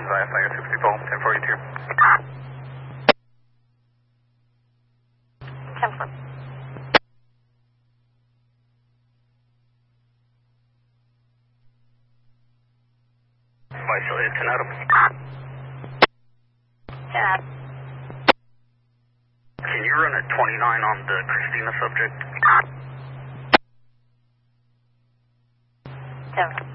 ISI 6 people, 1042. 10-4. Visalia 10 Adam. 10 Adam. Can you run at 29 on the Christina subject? 10.